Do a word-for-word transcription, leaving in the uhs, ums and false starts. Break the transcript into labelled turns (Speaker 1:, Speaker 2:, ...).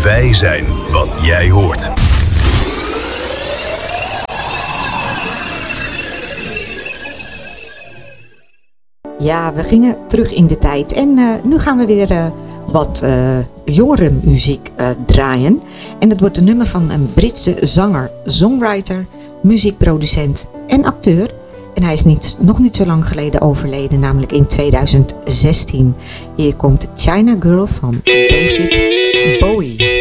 Speaker 1: Wij zijn wat jij hoort.
Speaker 2: Ja, we gingen terug in de tijd en uh, nu gaan we weer uh, wat uh, jongere muziek uh, draaien. En dat wordt een nummer van een Britse zanger, songwriter, muziekproducent en acteur. En hij is niet, nog niet zo lang geleden overleden, namelijk in tweeduizend zestien. Hier komt China Girl van David Bowie.